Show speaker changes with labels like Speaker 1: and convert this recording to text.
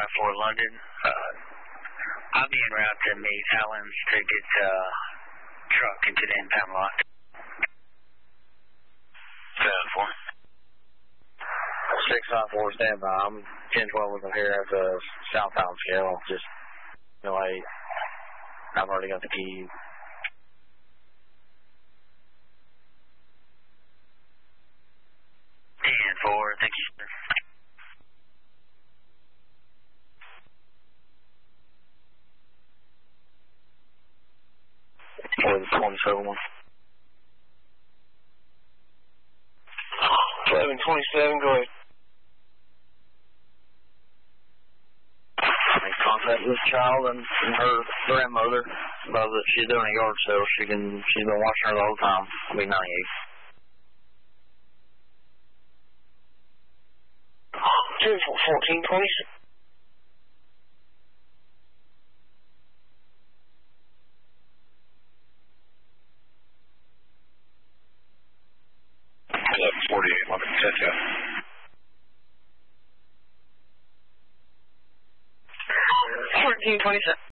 Speaker 1: 754 London. I'll be en route to meet Allens to get truck into the impound lot.
Speaker 2: 7-4.
Speaker 3: 654 standby. I'm 1012 with them here at the southbound scale. Just, I've already got the key.
Speaker 1: And 4, thank you, sir.
Speaker 3: For the 27 one.
Speaker 2: 1127, go ahead.
Speaker 3: Make contact with this child and her grandmother. She's doing a yard sale. She's been watching her the whole time. I'll be 98.
Speaker 2: 1426.
Speaker 3: Yep, 48, London, Tesco.
Speaker 2: 1427.